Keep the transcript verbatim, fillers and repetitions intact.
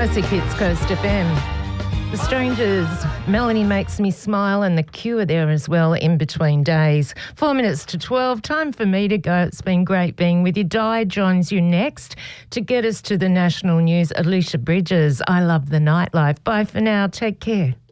Classic Hits Coast F M. The Strangers, Melanie Makes Me Smile, and The Cure there as well in between days. Four minutes to twelve, time for me to go. It's been great being with you. Di joins you next to get us to the national news. Alicia Bridges, I love the nightlife. Bye for now. Take care.